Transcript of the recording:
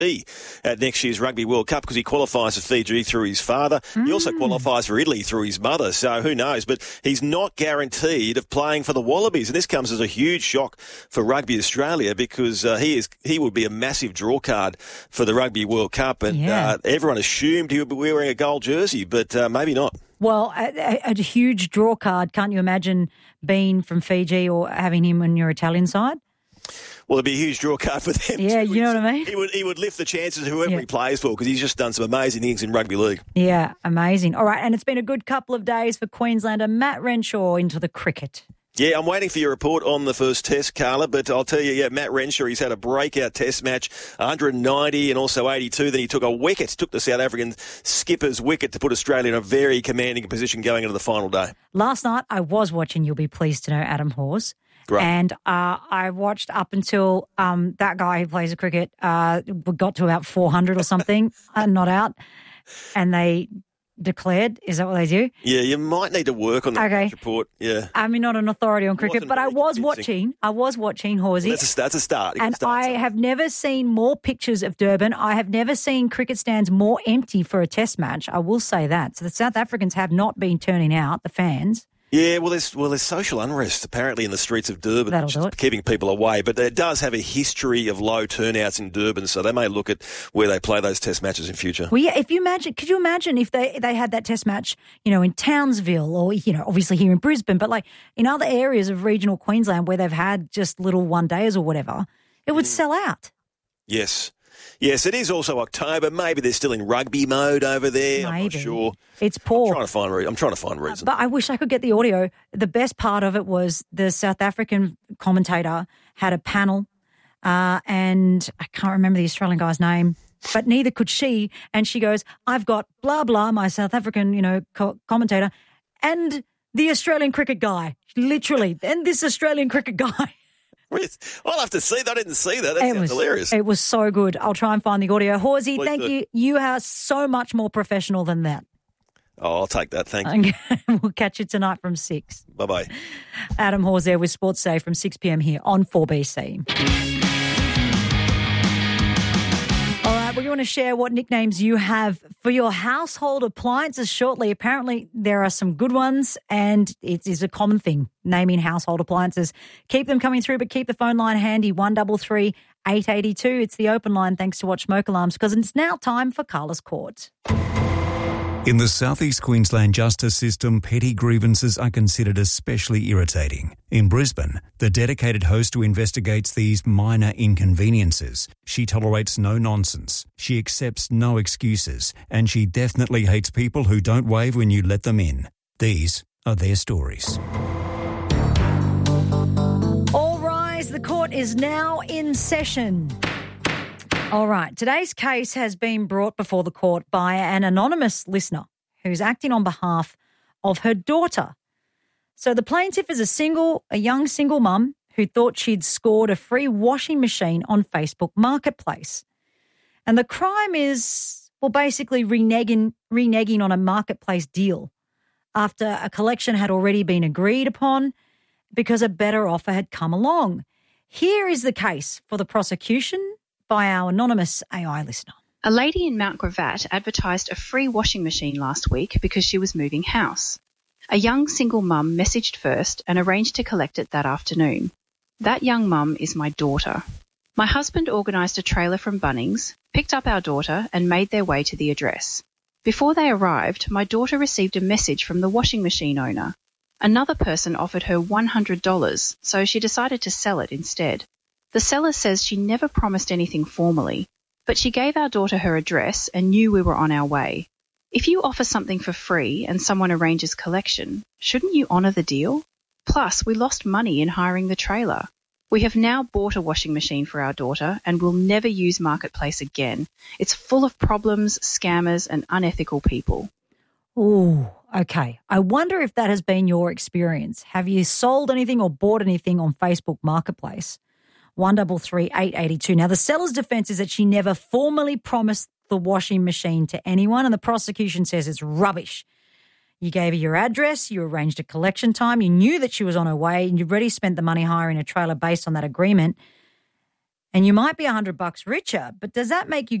at next year's Rugby World Cup because he qualifies for Fiji through his father. He also qualifies for Italy through his mother, so who knows? But he's not guaranteed of playing for the Wallabies, and this comes as a huge shock for Rugby Australia because he would be a massive draw card for the Rugby World Cup, and everyone assumed he would be wearing a gold jersey, but maybe not. Well, a huge draw card. Can't you imagine being from Fiji or having him on your Italian side? Well, it'd be a huge draw card for them. Yeah, too. you know what I mean? He would lift the chances of whoever he plays for because he's just done some amazing things in rugby league. Yeah, amazing. All right, and it's been a good couple of days for Queenslander Matt Renshaw into the cricket. Yeah, I'm waiting for your report on the first test, Carla, but I'll tell you, Matt Renshaw, he's had a breakout test match, 190 and also 82. Then he took the South African skipper's wicket to put Australia in a very commanding position going into the final day. Last night I was watching, you'll be pleased to know, Adam Hawes. Great. And I watched up until that guy who plays the cricket got to about 400 or something, not out, and they declared. Is that what they do? Yeah, you might need to work on the report. Yeah, I'm not an authority on cricket, but I was watching Horsey. Well, that's a start. And I have never seen more pictures of Durban. I have never seen cricket stands more empty for a test match. I will say that. So the South Africans have not been turning out, the fans. Yeah, well, there's social unrest apparently in the streets of Durban, That'll do it. Keeping people away. But it does have a history of low turnouts in Durban, so they may look at where they play those test matches in future. Well, yeah, could you imagine if they had that test match, in Townsville or, obviously here in Brisbane, but like in other areas of regional Queensland where they've had just little one-dayers or whatever, it would sell out. Yes. Yes, it is also October. Maybe they're still in rugby mode over there. Maybe. I'm not sure. It's poor. I'm trying to find reason. But I wish I could get the audio. The best part of it was the South African commentator had a panel, and I can't remember the Australian guy's name, but neither could she. And she goes, "I've got blah blah, my South African, commentator, and the Australian cricket guy, literally, and this Australian cricket guy." I'll have to see that. I didn't see that. That sounds hilarious. It was so good. I'll try and find the audio. Horsey, thank you. You are so much more professional than that. Oh, I'll take that. Thank you. We'll catch you tonight from 6. Bye-bye. Adam Hawes there with Sports Day from 6 p.m. here on 4BC. All right, we want to share what nicknames you have for your household appliances shortly. Apparently, there are some good ones, and it is a common thing, naming household appliances. Keep them coming through, but keep the phone line handy, 133 882. It's the open line thanks to Watch Smoke Alarms, because it's now time for Carla's Court. In the Southeast Queensland justice system, petty grievances are considered especially irritating. In Brisbane, the dedicated host who investigates these minor inconveniences, she tolerates no nonsense, she accepts no excuses, and she definitely hates people who don't wave when you let them in. These are their stories. All rise, the court is now in session. All right, today's case has been brought before the court by an anonymous listener who's acting on behalf of her daughter. So the plaintiff is a young single mum who thought she'd scored a free washing machine on Facebook Marketplace. And the crime is, basically reneging on a marketplace deal after a collection had already been agreed upon because a better offer had come along. Here is the case for the prosecution by our anonymous AI listener. A lady in Mount Gravatt advertised a free washing machine last week because she was moving house. A young single mum messaged first and arranged to collect it that afternoon. That young mum is my daughter. My husband organised a trailer from Bunnings, picked up our daughter and made their way to the address. Before they arrived, my daughter received a message from the washing machine owner. Another person offered her $100, so she decided to sell it instead. The seller says she never promised anything formally, but she gave our daughter her address and knew we were on our way. If you offer something for free and someone arranges collection, shouldn't you honour the deal? Plus, we lost money in hiring the trailer. We have now bought a washing machine for our daughter and will never use Marketplace again. It's full of problems, scammers and unethical people. Oh, okay. I wonder if that has been your experience. Have you sold anything or bought anything on Facebook Marketplace? 133 882. Now, the seller's defence is that she never formally promised the washing machine to anyone, and the prosecution says it's rubbish. You gave her your address, you arranged a collection time, you knew that she was on her way, and you'd already spent the money hiring a trailer based on that agreement. and you might be $100 richer, but does that make you